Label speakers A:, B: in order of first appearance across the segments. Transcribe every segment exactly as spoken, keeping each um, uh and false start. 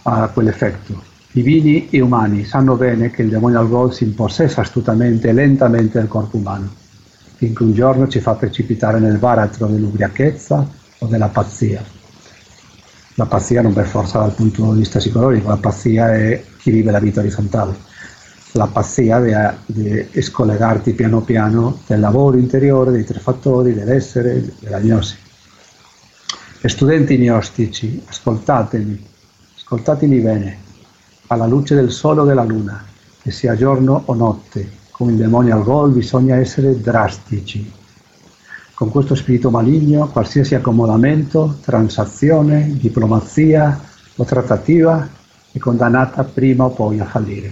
A: ha quell'effetto. I vini e umani sanno bene che il demonio alcol si impossessa astutamente e lentamente del corpo umano, finché un giorno ci fa precipitare nel baratro dell'ubriachezza o della pazzia. La pazzia non per forza dal punto di vista psicologico, la pazzia è chi vive la vita orizzontale. La pazzia di scollegarti piano piano del lavoro interiore, dei tre fattori, dell'essere, della gnosi. E studenti gnostici, ascoltatemi, ascoltatemi bene, alla luce del sole o della luna, che sia giorno o notte, con il demonio al gol bisogna essere drastici. Con questo spirito maligno, qualsiasi accomodamento, transazione, diplomazia o trattativa è condannata prima o poi a fallire.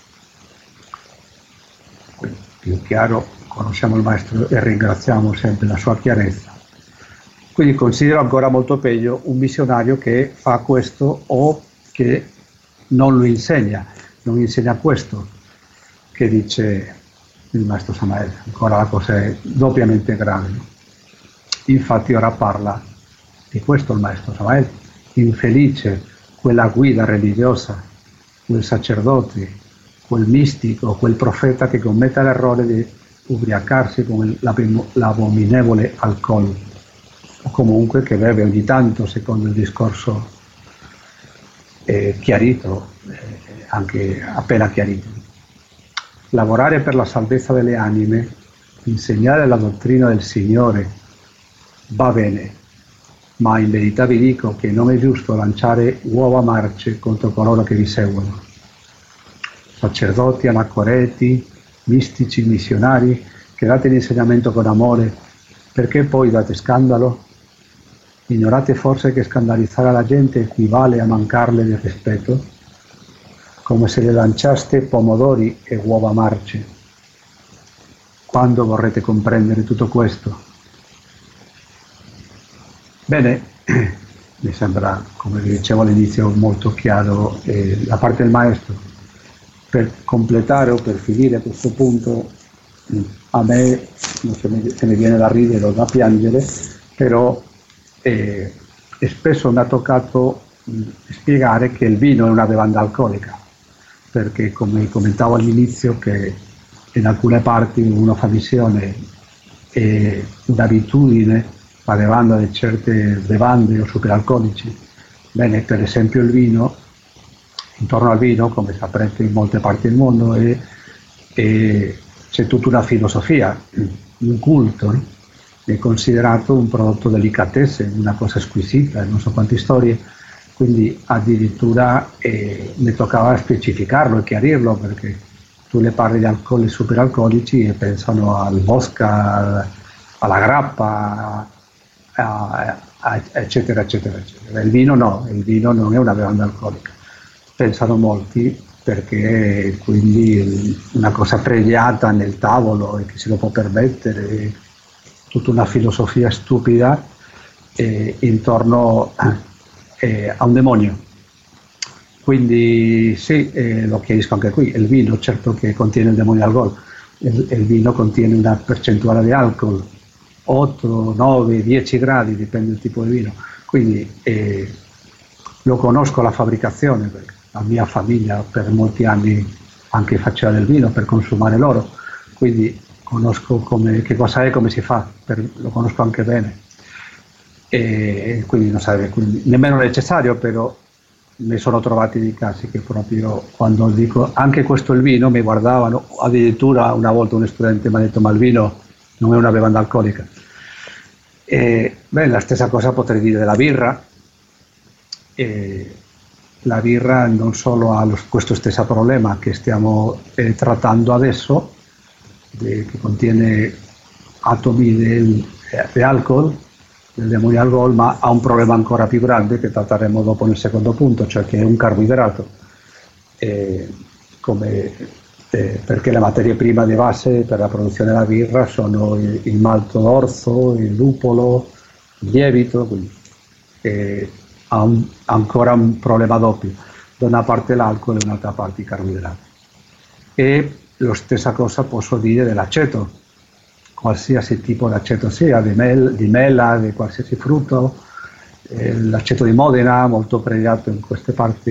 A: Quindi, più chiaro, conosciamo il Maestro e ringraziamo sempre la sua chiarezza. Quindi considero ancora molto peggio un missionario che fa questo o che non lo insegna, non insegna questo, che dice il Maestro Samael. Ancora la cosa è doppiamente grave. Infatti ora parla di questo il Maestro Samael. Infelice quella guida religiosa, quel sacerdote, quel mistico, quel profeta che commetta l'errore di ubriacarsi con l'abominevole alcol, o comunque che beve ogni tanto, secondo il discorso eh, chiarito, eh, anche appena chiarito. Lavorare per la salvezza delle anime, insegnare la dottrina del Signore va bene, ma in verità vi dico che non è giusto lanciare uova marce contro coloro che vi seguono. Sacerdoti, anacoreti, mistici, missionari, che date l'insegnamento con amore, perché poi date scandalo? Ignorate forse che scandalizzare la gente equivale a mancarle di rispetto? Come se le lanciaste pomodori e uova marce. Quando vorrete comprendere tutto questo? Bene, mi sembra, come vi dicevo all'inizio, molto chiaro eh, la parte del Maestro. Per completare o per finire a questo punto, a me non se mi, se mi viene da ridere o da piangere, però eh, spesso mi ha toccato mh, spiegare che il vino è una bevanda alcolica, perché come commentavo all'inizio che in alcune parti uno fa visione e un'abitudine la bevanda di certe bevande o superalcolici. Bene, per esempio il vino, intorno al vino, come saprete in molte parti del mondo, è, è, c'è tutta una filosofia, un culto, no? È considerato un prodotto delicatessen, una cosa squisita, non so quante storie, quindi addirittura eh, mi toccava specificarlo e chiarirlo, perché tu le parli di alcoli superalcolici e pensano al vodka, alla grappa, a, a, eccetera, eccetera, eccetera. Il vino no, il vino non è una bevanda alcolica. Pensano molti perché quindi una cosa pregiata nel tavolo e che se lo può permettere, tutta una filosofia stupida eh, intorno eh, a un demonio. Quindi sì, eh, lo chiarisco anche qui, il vino certo che contiene il demonio alcol, il, il vino contiene una percentuale di alcol, otto, nove, dieci gradi, dipende dal tipo di vino, quindi eh, lo conosco la fabbricazione, perché la mia famiglia per molti anni anche faceva del vino per consumare loro, quindi conosco come, che cosa è, come si fa, per, lo conosco anche bene, e quindi non sarebbe quindi nemmeno necessario, però mi sono trovati dei casi che proprio quando dico anche questo è il vino mi guardavano, addirittura una volta un studente mi ha detto ma il vino non è una bevanda alcolica. E, beh, la stessa cosa potrei dire della birra. E la birra non solo ha lo, questo stesso problema che stiamo eh, trattando adesso, de, che contiene atomi di eh, alcol, del demonio alcol, ma ha un problema ancora più grande che tratteremo dopo nel secondo punto, cioè che è un carboidrato, eh, come, eh, perché le materie prime di base per la produzione della birra sono il, il malto d'orzo, il lupolo, il lievito, quindi eh, ha un, ancora un problema doppio, da una parte l'alcol e dall'altra parte i carboidrati. E la stessa cosa posso dire dell'aceto, qualsiasi tipo di aceto sia, di, mel, di mela, di qualsiasi frutto, eh, l'aceto di Modena, molto pregiato in queste parti